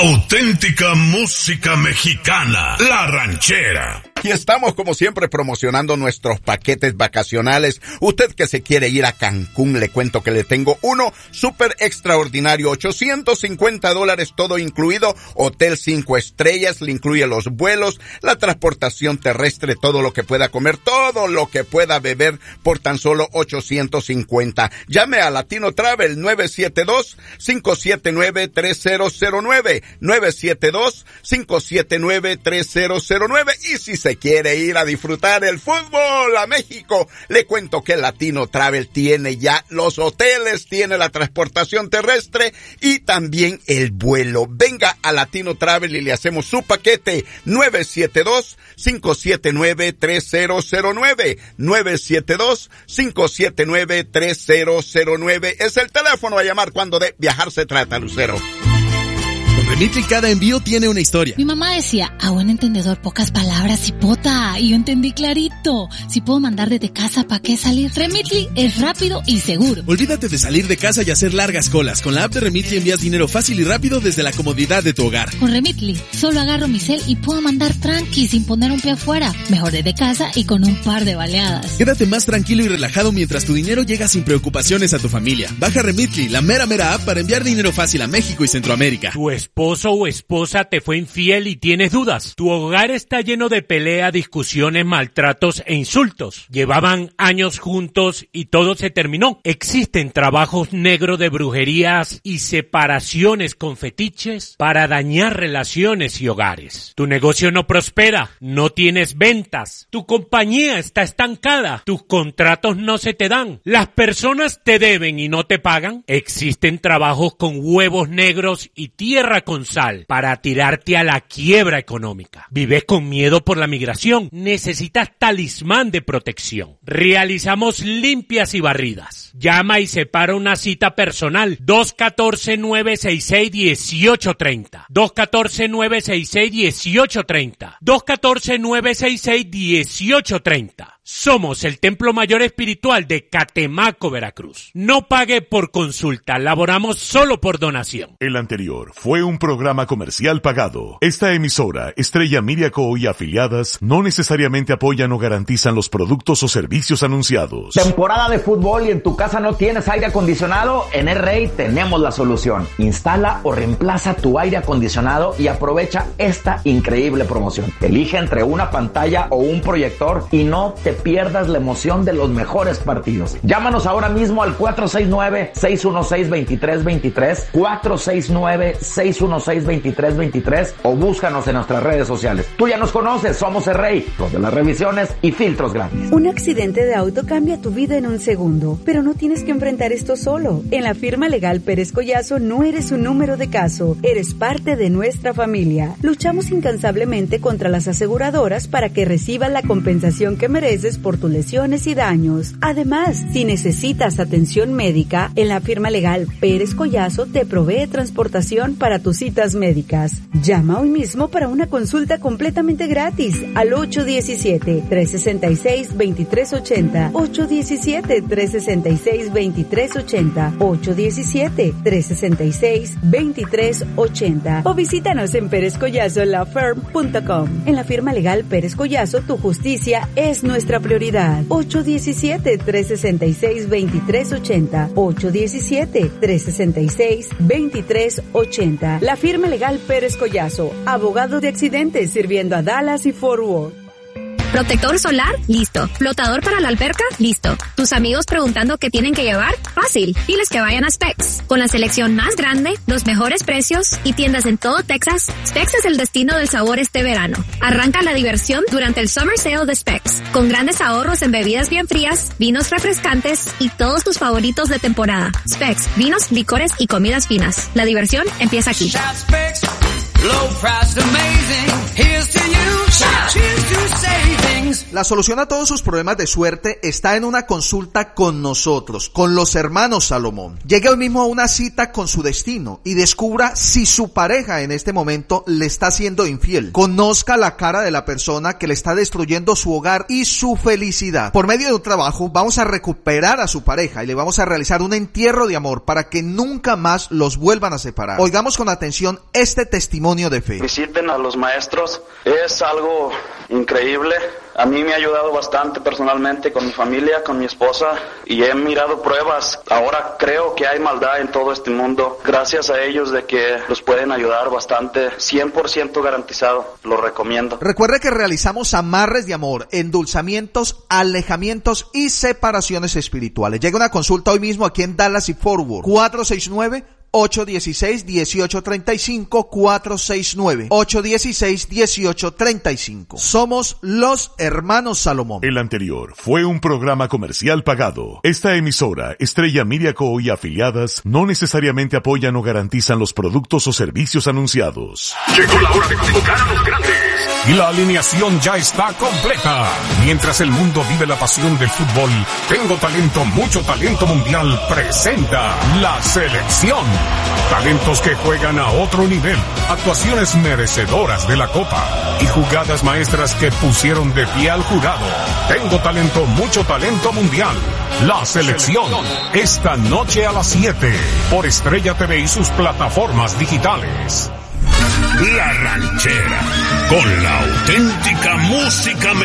Auténtica música mexicana, La Ranchera. Y estamos como siempre promocionando nuestros paquetes vacacionales. Usted que se quiere ir a Cancún, le cuento que le tengo uno súper extraordinario, $850 todo incluido, hotel 5 estrellas, le incluye los vuelos, la transportación terrestre, todo lo que pueda comer, todo lo que pueda beber por tan solo $850. Llame a Latino Travel 972-579-3009, 972-579-3009, y si se quiere ir a disfrutar el fútbol a México, le cuento que Latino Travel tiene ya los hoteles, tiene la transportación terrestre y también el vuelo. Venga a Latino Travel y le hacemos su paquete. 972-579-3009, 972-579-3009 es el teléfono a llamar cuando de viajar se trata, Lucero. Con Remitly cada envío tiene una historia. Mi mamá decía, a buen entendedor pocas palabras, hipota, y yo entendí clarito. Si puedo mandar desde casa, ¿para qué salir? Remitly es rápido y seguro. Olvídate de salir de casa y hacer largas colas. Con la app de Remitly envías dinero fácil y rápido desde la comodidad de tu hogar. Con Remitly solo agarro mi cel y puedo mandar tranqui sin poner un pie afuera. Mejor desde casa y con un par de baleadas. Quédate más tranquilo y relajado mientras tu dinero llega sin preocupaciones a tu familia. Baja Remitly, la mera app para enviar dinero fácil a México y Centroamérica. Tu esposo o esposa te fue infiel y tienes dudas. Tu hogar está lleno de pelea, discusiones, maltratos e insultos. Llevaban años juntos y todo se terminó. Existen trabajos negros de brujerías y separaciones con fetiches para dañar relaciones y hogares. Tu negocio no prospera, no tienes ventas, tu compañía está estancada, tus contratos no se te dan, las personas te deben y no te pagan. Existen trabajos con huevos negros y tierra con sal para tirarte a la quiebra económica. ¿Vives con miedo por la migración? Necesitas talismán de protección. Realizamos limpias y barridas. Llama y separa una cita personal. 214-966-1830. 214-966-1830. 214-966-1830. Somos el Templo Mayor Espiritual de Catemaco, Veracruz. No pague por consulta, laboramos solo por donación. El anterior fue un programa comercial pagado. Esta emisora, Estrella Miriaco y afiliadas, no necesariamente apoyan o garantizan los productos o servicios anunciados. Temporada de fútbol y en tu casa no tienes aire acondicionado. En R-Ray tenemos la solución. Instala o reemplaza tu aire acondicionado y aprovecha esta increíble promoción. Elige entre una pantalla o un proyector y no te pierdas la emoción de los mejores partidos. Llámanos ahora mismo al 469-616-2323, 469-616-2323 o búscanos en nuestras redes sociales. Tú ya nos conoces, somos R-Ray, los de las revisiones y filtros gratis. Un accidente de auto cambia tu vida en un segundo, pero no tienes que enfrentar esto solo. En la firma legal Pérez Collazo no eres un número de caso, eres parte de nuestra familia. Luchamos incansablemente contra las aseguradoras para que reciban la compensación que mereces por tus lesiones y daños. Además, si necesitas atención médica, en la firma legal Pérez Collazo te provee transportación para tus citas médicas. Llama hoy mismo para una consulta completamente gratis al 817-366-2380, 817-366-2380, 817-366-2380 o visítanos en perezcollazolafirm.com. En la firma legal Pérez Collazo, tu justicia es nuestra prioridad. 817-366-2380, 817-366-2380. La firma legal Pérez Collazo, abogado de accidentes sirviendo a Dallas y Fort Worth. ¿Protector solar? Listo. ¿Flotador para la alberca? Listo. ¿Tus amigos preguntando qué tienen que llevar? Fácil. Diles que vayan a Specs. Con la selección más grande, los mejores precios y tiendas en todo Texas, Specs es el destino del sabor este verano. Arranca la diversión durante el Summer Sale de Specs, con grandes ahorros en bebidas bien frías, vinos refrescantes y todos tus favoritos de temporada. Specs, vinos, licores y comidas finas. La diversión empieza aquí. Shout Specs, low price amazing. Here's to you. La solución a todos sus problemas de suerte está en una consulta con nosotros, con los hermanos Salomón. Llegue hoy mismo a una cita con su destino y descubra si su pareja en este momento le está siendo infiel. Conozca la cara de la persona que le está destruyendo su hogar y su felicidad. Por medio de un trabajo vamos a recuperar a su pareja y le vamos a realizar un entierro de amor para que nunca más los vuelvan a separar. Oigamos con atención este testimonio de fe. Visiten a los maestros, es algo increíble. A mí me ha ayudado bastante personalmente con mi familia, con mi esposa, y he mirado pruebas. Ahora creo que hay maldad en todo este mundo. Gracias a ellos de que los pueden ayudar bastante, 100% garantizado. Lo recomiendo. Recuerde que realizamos amarres de amor, endulzamientos, alejamientos y separaciones espirituales. Llega una consulta hoy mismo aquí en Dallas y Fort Worth. 469-816-1835, 469-816-1835. Somos los hermanos Salomón. El anterior fue un programa comercial pagado. Esta emisora, Estrella Miriaco y afiliadas, no necesariamente apoyan o garantizan los productos o servicios anunciados. Llegó la hora de convocar a los grandes. Y la alineación ya está completa. Mientras el mundo vive la pasión del fútbol, Tengo Talento, Mucho Talento Mundial presenta La Selección. Talentos que juegan a otro nivel, actuaciones merecedoras de la Copa y jugadas maestras que pusieron de pie al jurado. Tengo Talento, Mucho Talento Mundial. La Selección, esta noche a las 7 por Estrella TV y sus plataformas digitales. La Ranchera, con la auténtica música